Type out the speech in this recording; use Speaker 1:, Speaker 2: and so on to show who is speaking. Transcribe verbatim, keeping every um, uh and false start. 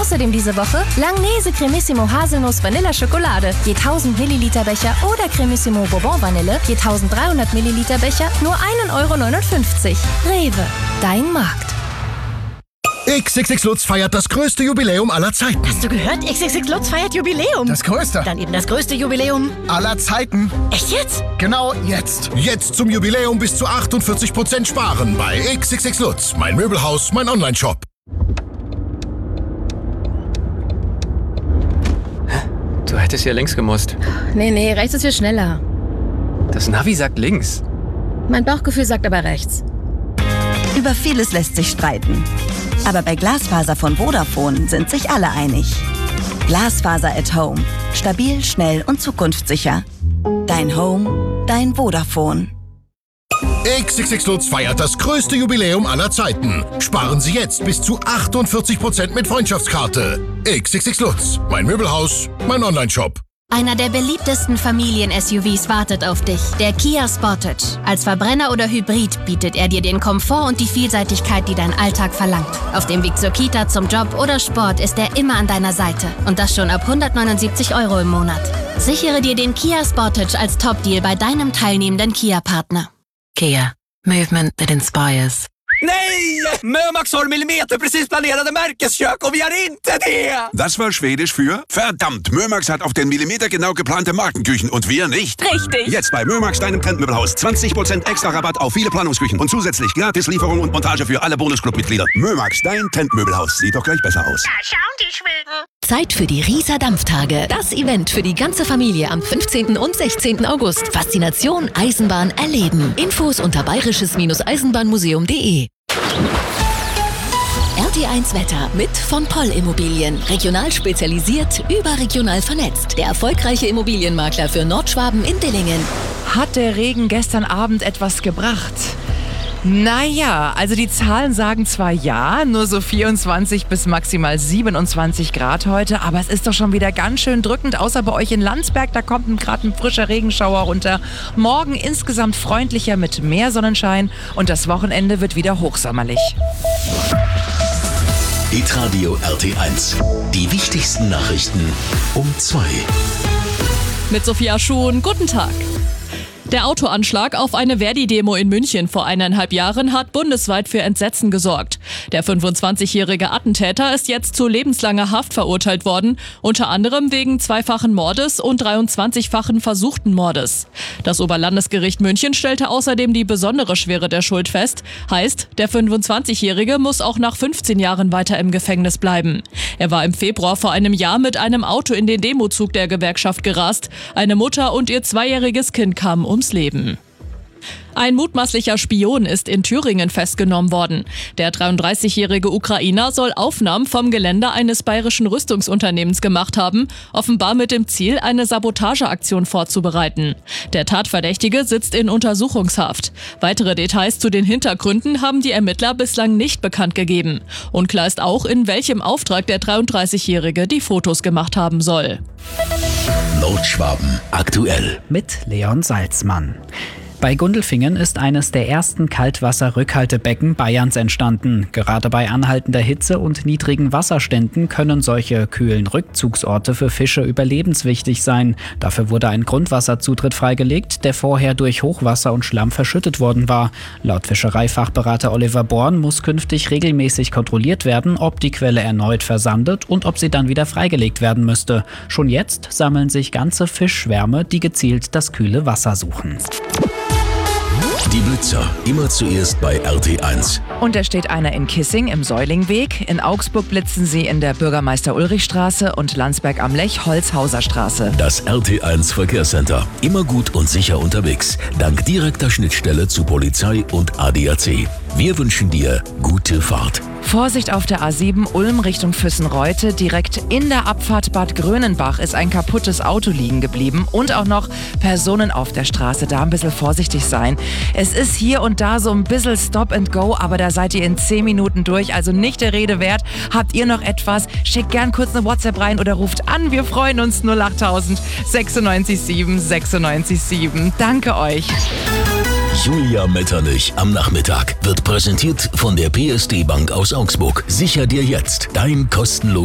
Speaker 1: Außerdem diese Woche Langnese Cremissimo Haselnuss Vanilla Schokolade. Je tausend Milliliter Becher oder Cremissimo Bourbon Vanille. Je eintausenddreihundert Milliliter Becher. Nur ein Euro neunundfünfzig. Rewe. Dein Markt.
Speaker 2: X X X Lutz feiert das größte Jubiläum aller Zeiten.
Speaker 3: Hast du gehört? X X X Lutz feiert Jubiläum.
Speaker 2: Das größte.
Speaker 3: Dann eben das größte Jubiläum
Speaker 2: aller Zeiten.
Speaker 3: Echt jetzt?
Speaker 2: Genau jetzt. Jetzt zum Jubiläum bis zu achtundvierzig Prozent sparen bei X X X Lutz. Mein Möbelhaus, mein Onlineshop.
Speaker 4: Du hättest ja links gemusst.
Speaker 1: Nee, nee, rechts ist viel schneller.
Speaker 4: Das Navi sagt links.
Speaker 1: Mein Bauchgefühl sagt aber rechts.
Speaker 5: Über vieles lässt sich streiten. Aber bei Glasfaser von Vodafone sind sich alle einig. Glasfaser at Home. Stabil, schnell und zukunftssicher. Dein Home, dein Vodafone.
Speaker 2: X X X Lutz feiert das größte Jubiläum aller Zeiten. Sparen Sie jetzt bis zu achtundvierzig Prozent mit Freundschaftskarte. X X X Lutz. Mein Möbelhaus, mein Onlineshop.
Speaker 6: Einer der beliebtesten Familien-S U Vs wartet auf dich, der Kia Sportage. Als Verbrenner oder Hybrid bietet er dir den Komfort und die Vielseitigkeit, die dein Alltag verlangt. Auf dem Weg zur Kita, zum Job oder Sport ist er immer an deiner Seite. Und das schon ab hundertneunundsiebzig Euro im Monat. Sichere dir den Kia Sportage als Top-Deal bei deinem teilnehmenden Kia-Partner.
Speaker 7: Kia. Movement that inspires.
Speaker 8: Nej! Mömax har millimeterprecis planerade Märkeskök och vi har inte det!
Speaker 9: Das war Schwedisch für verdammt. Mömax hat auf den Millimeter genau geplante Markenküchen und wir nicht.
Speaker 3: Richtig.
Speaker 9: Jetzt bei Mömax, deinem Trendmöbelhaus. zwanzig Prozent extra Rabatt auf viele Planungsküchen und zusätzlich gratis Lieferung und Montage für alle Bonusclub-Mitglieder. Mömax, dein Trendmöbelhaus. Sieht doch gleich besser aus.
Speaker 3: Da schauen die Schweden.
Speaker 7: Zeit für die Rieser Dampftage. Das Event für die ganze Familie am fünfzehnten und sechzehnten August. Faszination Eisenbahn erleben. Infos unter bayerisches-eisenbahnmuseum punkt de. R T eins Wetter mit von Poll Immobilien. Regional spezialisiert, überregional vernetzt. Der erfolgreiche Immobilienmakler für Nordschwaben in Dillingen.
Speaker 10: Hat der Regen gestern Abend etwas gebracht? Naja, also die Zahlen sagen zwar ja, nur so vierundzwanzig bis maximal siebenundzwanzig Grad heute, aber es ist doch schon wieder ganz schön drückend, außer bei euch in Landsberg, da kommt gerade ein frischer Regenschauer runter. Morgen insgesamt freundlicher mit mehr Sonnenschein und das Wochenende wird wieder hochsommerlich.
Speaker 11: Hitradio R T eins. Die wichtigsten Nachrichten um zwei.
Speaker 12: Mit Sophia Schuhn, guten Tag. Der Autoanschlag auf eine Verdi-Demo in München vor eineinhalb Jahren hat bundesweit für Entsetzen gesorgt. Der fünfundzwanzigjährige Attentäter ist jetzt zu lebenslanger Haft verurteilt worden, unter anderem wegen zweifachen Mordes und dreiundzwanzigfachen versuchten Mordes. Das Oberlandesgericht München stellte außerdem die besondere Schwere der Schuld fest. Heißt, der fünfundzwanzigjährige muss auch nach fünfzehn Jahren weiter im Gefängnis bleiben. Er war im Februar vor einem Jahr mit einem Auto in den Demozug der Gewerkschaft gerast. Eine Mutter und ihr zweijähriges Kind kamen ums Leben. Ein mutmaßlicher Spion ist in Thüringen festgenommen worden. Der dreiunddreißigjährige Ukrainer soll Aufnahmen vom Gelände eines bayerischen Rüstungsunternehmens gemacht haben, offenbar mit dem Ziel, eine Sabotageaktion vorzubereiten. Der Tatverdächtige sitzt in Untersuchungshaft. Weitere Details zu den Hintergründen haben die Ermittler bislang nicht bekannt gegeben. Unklar ist auch, in welchem Auftrag der dreiunddreißigjährige die Fotos gemacht haben soll.
Speaker 11: Nordschwaben aktuell.
Speaker 13: Mit Leon Salzmann. Bei Gundelfingen ist eines der ersten Kaltwasserrückhaltebecken Bayerns entstanden. Gerade bei anhaltender Hitze und niedrigen Wasserständen können solche kühlen Rückzugsorte für Fische überlebenswichtig sein. Dafür wurde ein Grundwasserzutritt freigelegt, der vorher durch Hochwasser und Schlamm verschüttet worden war. Laut Fischereifachberater Oliver Born muss künftig regelmäßig kontrolliert werden, ob die Quelle erneut versandet und ob sie dann wieder freigelegt werden müsste. Schon jetzt sammeln sich ganze Fischschwärme, die gezielt das kühle Wasser suchen.
Speaker 11: Die Blitzer, immer zuerst bei R T eins.
Speaker 10: Und da steht einer in Kissing im Säulingweg. In Augsburg blitzen sie in der Bürgermeister-Ulrich-Straße und Landsberg am Lech Holzhauser Straße.
Speaker 11: Das R T eins Verkehrscenter. Immer gut und sicher unterwegs. Dank direkter Schnittstelle zu Polizei und A D A C. Wir wünschen dir gute Fahrt.
Speaker 10: Vorsicht auf der A sieben Ulm Richtung Füssenreute. Direkt in der Abfahrt Bad Grönenbach ist ein kaputtes Auto liegen geblieben und auch noch Personen auf der Straße. Da ein bisschen vorsichtig sein. Es ist hier und da so ein bisschen Stop and Go, aber da seid ihr in zehn Minuten durch, also nicht der Rede wert. Habt ihr noch etwas? Schickt gern kurz eine WhatsApp rein oder ruft an. Wir freuen uns. null acht tausend sechsundneunzig sieben sechsundneunzig sieben. Danke euch.
Speaker 11: Julia Metternich am Nachmittag wird präsentiert von der P S D Bank aus Augsburg. Sicher dir jetzt dein kostenloses